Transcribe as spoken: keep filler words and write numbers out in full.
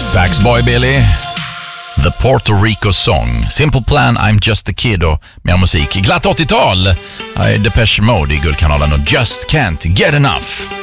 Saxboy Billy, The Puerto Rico Song, Simple Plan, I'm Just a Kid och mer musik. Glatt åttiotal, Depeche Mode i Guldkanalen och Just Can't Get Enough.